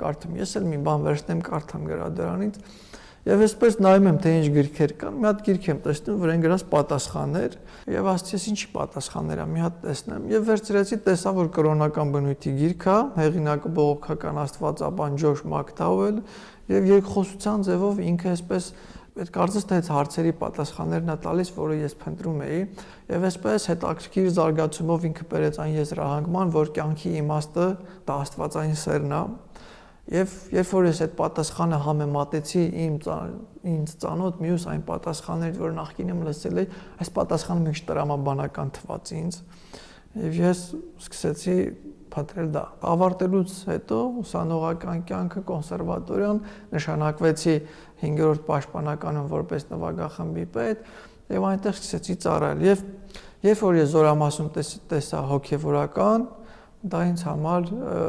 կարդում, ես էլ մի բան վերցնեմ կարդամ գրադարանից, եւ այսպես նայում եմ, թե ինչ գրքեր կան, մի հատ գիրք եմ տեսնում, որեն գրած պատասխաններ, եւ ասացի, ես ինչի պատասխաններ եմ, մի հատ տեսնեմ, եւ վերցրեցի, տեսա, որ կրոնական բնույթի գիրք է, հեղինակը բողոքական աստվածաբան Ջոշ Մակդաուել, եւ երկխոսության ձևով ինքը այսպես այդ կարծես թե հարցերի պատասխաններն է տալիս, որը ես փնտրում էի, եւ այսպես հետաքրքիր զարգացումով ինքը բերեց այն եզրահանգման, որ կյանքի իմաստը դա աստվածային սերն է, եւ երբ որ ես այդ պատասխանը համեմատեցի ինձ ծանոթ մյուս այն պատասխաններից, որ նախկինում լսել էի, այս պատասխանը մի քիչ տրամաբանական թվաց ինձ, եւ ես սկսեցի փնտրել դա։ Ավարտելուց հետո ուսանողական կյանքը կոնսերվատորիան նշանակվեցի 5-րդ պաշտպանականում որպես նվագախմբի պետ եւ այնտեղ սկսեցի ծառայել եւ երբ որ ես զորամասում տեսա հոգեվորական դա ինձ համար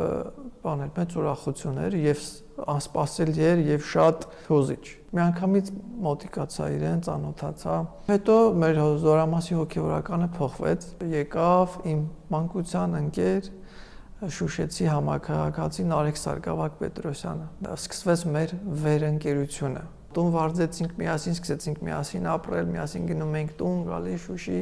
բաներ մեծ ուրախություն էր եւ անսպասելի էր եւ շատ հուզիչ։ Միանգամից մոտիկացա իրեն, ծանոթացա։ Հետո մեր զորամասի հոգեվորականը փոխվեց, եկավ իմ մանկության ընկեր Շուշեցի համակարգացի Նարեկ Սարգսակ Պետրոսյանը։ Սկսվեց մեր վերընկերությունը։ Տուն վարձեցինք միասին, սկսեցինք միասին ապրել, միասին գնում էինք տուն, գալիս Շուշի։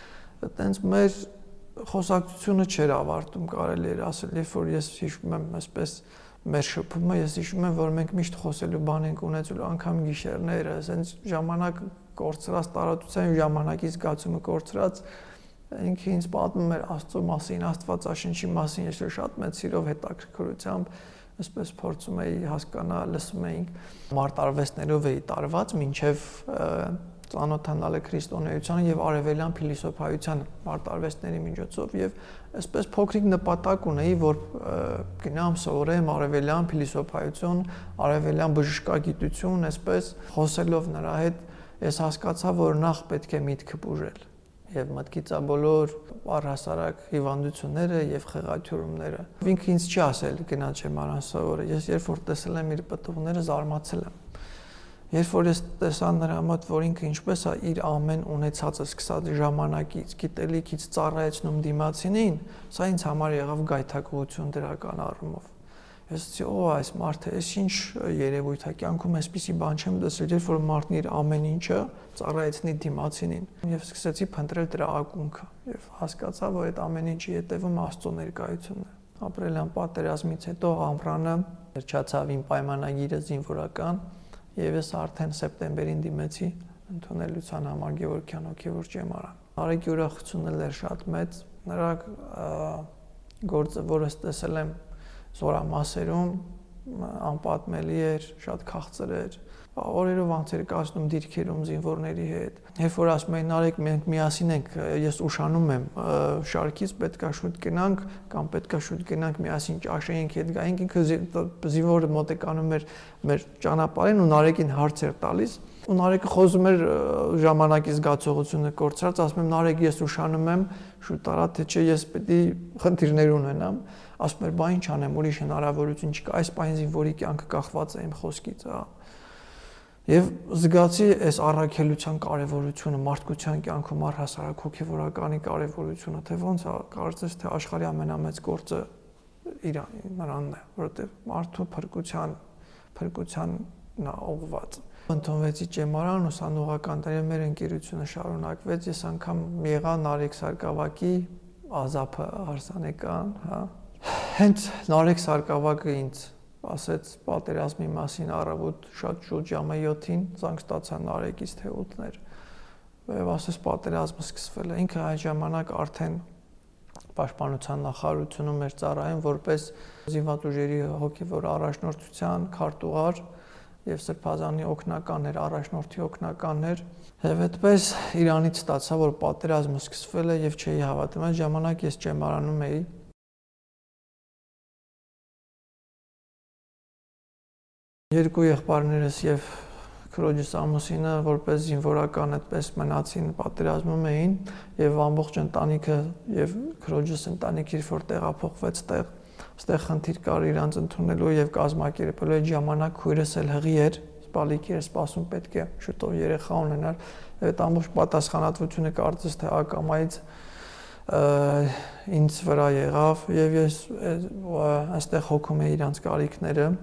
Այտենց մեր խոսակցությունը չէր ավարտում, կարելի էր ասել, երբ որ ես հիշում եմ այսպես մեր շփումը, ես հիշում եմ, որ մենք միշտ խոսելու բան ենք ունեցել, անգամ գիշերները, ասենց ժամանակ կորցրած տարածության ժամանակի զգացումը կորցրած ինքը ինձ պատմում էր Աստծո մասին, Աստվածաշնչի մասին, ես շատ մեծ սիրով հետաքրքրությամբ այսպես փորձում էի հասկանալ, լսում էինք մարտարվեստներով էի տարված մինչև ծանոթանալը քրիստոնեությանը եւ արևելյան փիլիսոփայությանը մարտարվեստների միջոցով եւ այսպես փոքրիկ նպատակ ունեի, որ գնամ սովորեմ արևելյան փիլիսոփայություն, արևելյան բժշկագիտություն, այսպես խոսելով նրա հետ ես հասկացա, որ նախ պետք է միտքը բուժել եւ մտքիցա բոլոր առհասարակ հիվանդությունները եւ խեղաթյուրումները։ Ինքը ինձ չի ասել գնա չեմարան սովորը։ Ես երբ որ տեսել եմ իր պտուղները, զարմացել եմ։ Երբ որ ես տեսա նրա մոտ, որ ինքը ինչպես է իր ամեն ունեցածը սկսած ժամանակից, գիտելիքից ծառայեցնում դիմացինին, սա ինձ համար եղավ գայթակղություն դրական առումով։ Ես ասեցի, այս մարդը, այս ինչ երևույթ է, կյանքում այսպիսի բան չեմ տեսել, երբ որ մարդն իր ամեն ինչը ծառայեցնի դիմացինին։ Եվ սկսեցի փնտրել դրա ակունքը եւ հասկացա, որ այդ ամեն ինչի հետևում Աստծո ներկայությունն է։ Ապրելյան պատերազմից հետո ամռանը վերջացավ իմ պայմանագիրը զինվորական եւ ես արդեն սեպտեմբերին դիմեցի ընդունելության համար Գևորգյան հոգեվոր ճեմարան։ Արեգի ուրախությունն էլ էր շատ մեծ, նրա գործը, որը տեսել եմ զորամասերում անպատմելի էր, շատ քաղցր էր, օրերով անցեր կացնում դիրքերում զինվորների հետ։ Երբ որ ասում էին Նարեկ մենք միասին ենք, ես ուշանում եմ շարքից պետքա շուտ գնանք կամ պետքա շուտ գնանք միասին ճաշեինք, հետ գայինք, ինքը զինվորը մոտեկանում էր մեր ճանապարհին ու Նարեկին հարց էր տալիս ու Նարեկը խոսում էր ժամանակի զգացողությունը կորցրած, ասում եմ Նարեկ ես ուշանում եմ, շուտ արա թե չէ ես պետք է խնդիրներ ունենամ, ասում էր բա ինչ անեմ, ուրիշ հնարավորություն չկա, այս պահին զինվորի կյանքը կախված է իմ խոսքից, Եվ զգացի այս առաքելության կարևորությունը, մարդկության կյանքում առհասարակ հոգեվորականի կարևորությունը, թե ոնց է կարծես թե աշխարհի ամենամեծ գործը նրանն է, որովհետև մարդու փրկությանն է ուղղված։ Ընդունվեցի ճեմարան, ուսանողական տարի մեր ընկերությունը շարունակվեց, ես անգամ եղա Նարեկ Սարգսակի ազափը հարսանեկան, Հենց Նարեկ Սարգսակը ինձ ասեց պատերազմի մասին առավոտ շատ շուտ ժամը 7-ին զանգ ստացա Նարեկից թե 8-ներ եւ ասես պատերազմը սկսվել է ինքը այդ ժամանակ արդեն պաշտպանության նախարարությունում էր ծառայում որպես զինված ուժերի հոգեվոր առաջնորդության քարտուղար եւ Սրբազանի օգնական էր առաջնորդի օգնական էր եւ այդպես Իրանից ստացա որ պատերազմը սկսվել է եւ չէի հավատում այդ ժամանակ ես ճեմարանում էի Երկու եղբայրներս եւ քրոջս ամուսինը որպես զինվորական այդպես մնացին պատերազմում էին եւ ամբողջ ընտանիքը եւ քրոջս ընտանիքը իր որ տեղափոխվեց այդտեղ խնդիր կար իրանց ընդունելու եւ կազմակերպելու այդ ժամանակ քույրս էլ հղի էր սպալիքի էր սպասում պետք է շուտով երեխա ունենալ այդ ամբողջ պատասխանատվությունը կարծես թե ակամայից ինձ վրա եղավ եւ ես այստեղ հոգում էի իրանց կարիքները